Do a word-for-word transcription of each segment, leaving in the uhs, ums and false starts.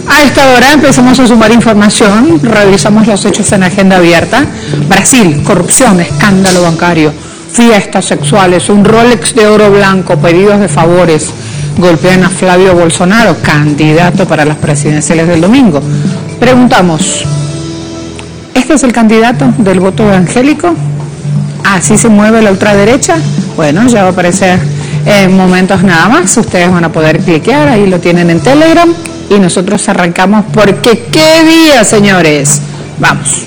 A esta hora empezamos a sumar información, revisamos los hechos en agenda abierta. Brasil, corrupción, escándalo bancario, fiestas sexuales, un Rolex de oro blanco, pedidos de favores, golpean a Flavio Bolsonaro, candidato para las presidenciales del domingo. Preguntamos, ¿este es el candidato del voto evangélico? ¿Así se mueve la ultraderecha? Bueno, ya va a aparecer en momentos nada más, ustedes van a poder cliquear, ahí lo tienen en Telegram. Y nosotros arrancamos porque ¿qué día, señores? Vamos.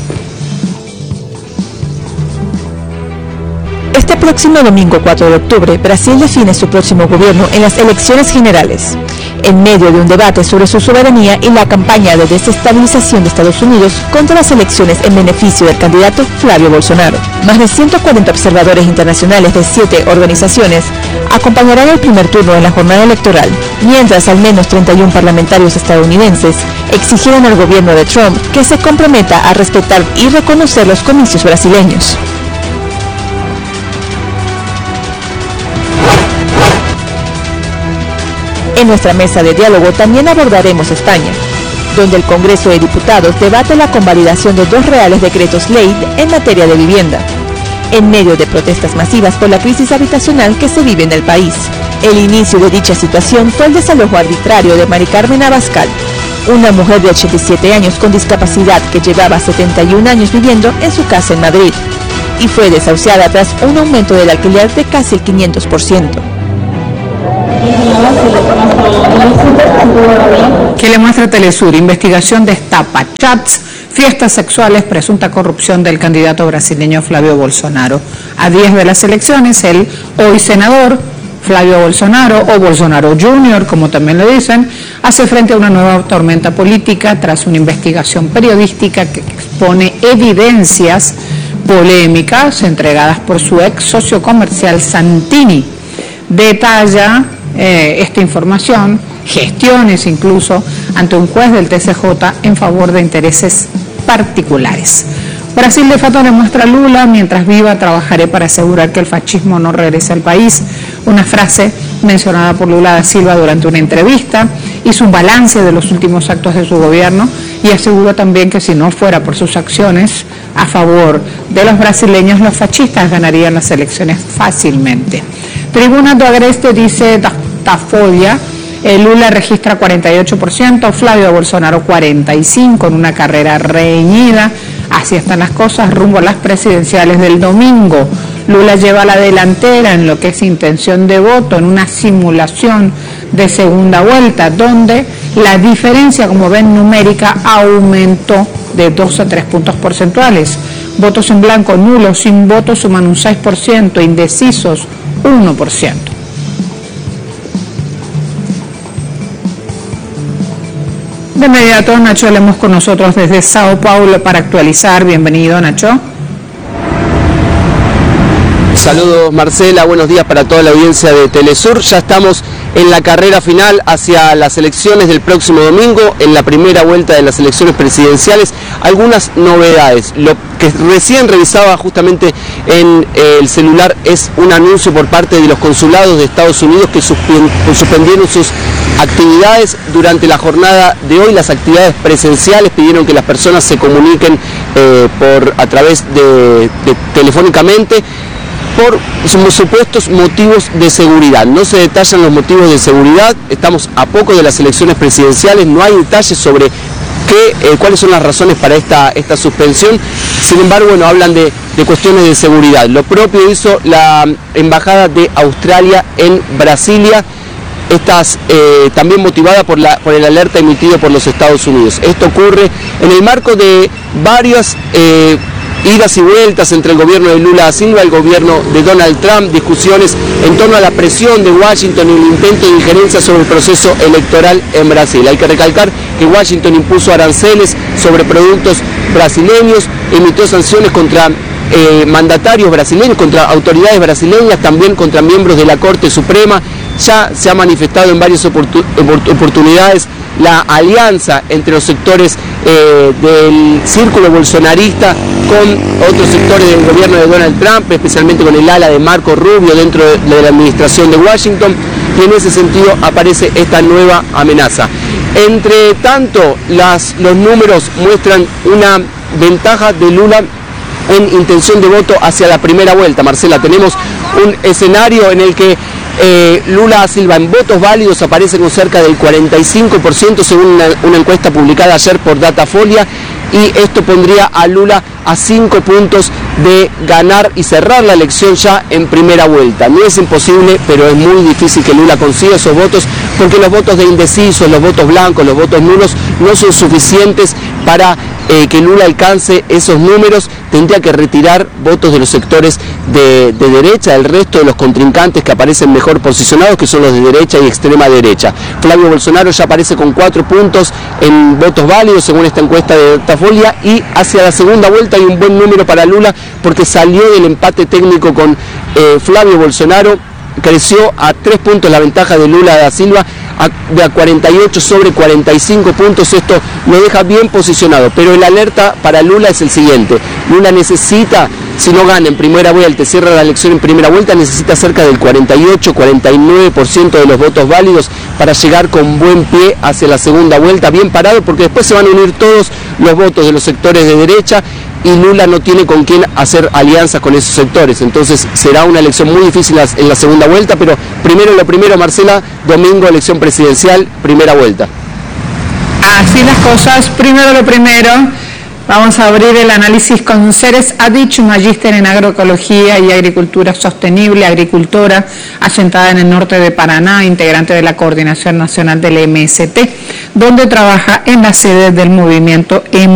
Este próximo domingo cuatro de octubre, Brasil define su próximo gobierno en las elecciones generales, en medio de un debate sobre su soberanía y la campaña de desestabilización de Estados Unidos contra las elecciones en beneficio del candidato Flavio Bolsonaro. Más de ciento cuarenta observadores internacionales de siete organizaciones acompañarán el primer turno en la jornada electoral, mientras al menos treinta y uno parlamentarios estadounidenses exigieron al gobierno de Trump que se comprometa a respetar y reconocer los comicios brasileños. En nuestra mesa de diálogo también abordaremos España, donde el Congreso de Diputados debate la convalidación de dos reales decretos ley en materia de vivienda, en medio de protestas masivas por la crisis habitacional que se vive en el país. El inicio de dicha situación fue el desalojo arbitrario de Mari Carmen Abascal, una mujer de ochenta y siete años con discapacidad que llevaba setenta y un años viviendo en su casa en Madrid, y fue desahuciada tras un aumento del alquiler de casi el quinientos por ciento. ¿Qué le muestra Telesur? Investigación destapa chats, fiestas sexuales, presunta corrupción del candidato brasileño Flavio Bolsonaro. A días de las elecciones, el hoy senador Flavio Bolsonaro, o Bolsonaro junior, como también lo dicen, hace frente a una nueva tormenta política tras una investigación periodística que expone evidencias polémicas entregadas por su ex socio comercial Santini. Detalla eh, esta información, gestiones incluso ante un juez del T C J en favor de intereses particulares. Brasil de facto le muestra a Lula: mientras viva trabajaré para asegurar que el fascismo no regrese al país. Una frase mencionada por Lula da Silva durante una entrevista. Hizo un balance de los últimos actos de su gobierno y aseguró también que si no fuera por sus acciones a favor de los brasileños, los fascistas ganarían las elecciones fácilmente. Tribuna do Agreste dice Datafolha, Lula registra cuarenta y ocho por ciento, Flavio Bolsonaro cuarenta y cinco por ciento, en una carrera reñida. Así están las cosas rumbo a las presidenciales del domingo. Lula lleva la delantera en lo que es intención de voto en una simulación de segunda vuelta, donde la diferencia, como ven, numérica aumentó de dos a tres puntos porcentuales. Votos en blanco nulos, sin votos suman un seis por ciento, indecisos uno por ciento. De inmediato, Nacho Lemos con nosotros desde Sao Paulo para actualizar. Bienvenido, Nacho. Saludos, Marcela, buenos días para toda la audiencia de Telesur. Ya estamos en la carrera final hacia las elecciones del próximo domingo, en la primera vuelta de las elecciones presidenciales. Algunas novedades. Lo que recién revisaba justamente en eh, el celular es un anuncio por parte de los consulados de Estados Unidos que suspendieron sus actividades durante la jornada de hoy. Las actividades presenciales, pidieron que las personas se comuniquen eh, por a través de, de telefónicamente, por supuestos motivos de seguridad. No se detallan los motivos de seguridad, estamos a poco de las elecciones presidenciales, no hay detalles sobre qué, eh, cuáles son las razones para esta, esta suspensión. Sin embargo, bueno, hablan de, de cuestiones de seguridad. Lo propio hizo la Embajada de Australia en Brasilia, estas eh, también motivada por, la, por el alerta emitido por los Estados Unidos. Esto ocurre en el marco de varias eh, idas y vueltas entre el gobierno de Lula da Silva y el gobierno de Donald Trump, discusiones en torno a la presión de Washington y el intento de injerencia sobre el proceso electoral en Brasil. Hay que recalcar que Washington impuso aranceles sobre productos brasileños, emitió sanciones contra eh, mandatarios brasileños, contra autoridades brasileñas, también contra miembros de la Corte Suprema. Ya se ha manifestado en varias oportun- oportunidades la alianza entre los sectores eh, del círculo bolsonarista con otros sectores del gobierno de Donald Trump, especialmente con el ala de Marco Rubio dentro de la administración de Washington, y en ese sentido aparece esta nueva amenaza. Entre tanto, las, los números muestran una ventaja de Lula en intención de voto hacia la primera vuelta. Marcela, tenemos un escenario en el que eh, Lula da Silva en votos válidos aparece con cerca del cuarenta y cinco por ciento según una, una encuesta publicada ayer por Datafolia, y esto pondría a Lula a cinco puntos de ganar y cerrar la elección ya en primera vuelta. No es imposible, pero es muy difícil que Lula consiga esos votos, porque los votos de indecisos, los votos blancos, los votos nulos no son suficientes para eh, que Lula alcance esos números. Tendría que retirar votos de los sectores de, de derecha, del resto de los contrincantes que aparecen mejor posicionados, que son los de derecha y extrema derecha. Flavio Bolsonaro ya aparece con cuatro puntos en votos válidos, según esta encuesta de Datafolia, y hacia la segunda vuelta hay un buen número para Lula, porque salió del empate técnico con eh, Flavio Bolsonaro. Creció a tres puntos la ventaja de Lula da Silva, a, de a cuarenta y ocho sobre cuarenta y cinco puntos. Esto lo deja bien posicionado, pero el alerta para Lula es el siguiente: Lula necesita, si no gana en primera vuelta, cierra la elección en primera vuelta, necesita cerca del cuarenta y ocho, cuarenta y nueve por ciento de los votos válidos para llegar con buen pie hacia la segunda vuelta, bien parado, porque después se van a unir todos los votos de los sectores de derecha, y Lula no tiene con quién hacer alianzas con esos sectores. Entonces será una elección muy difícil en la segunda vuelta, pero primero lo primero, Marcela, domingo elección presidencial, primera vuelta. Así las cosas, primero lo primero. Vamos a abrir el análisis con Ceres Adich, un magíster en agroecología y agricultura sostenible, agricultora asentada en el norte de Paraná, integrante de la Coordinación Nacional del M S T, donde trabaja en la sede del movimiento M